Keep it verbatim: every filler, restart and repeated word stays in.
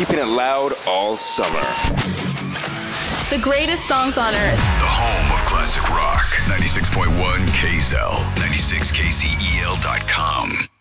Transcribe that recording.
keeping it loud all summer. The greatest songs on earth. The home of classic rock. ninety-six point one K Z L. ninety-six K Z E L dot com.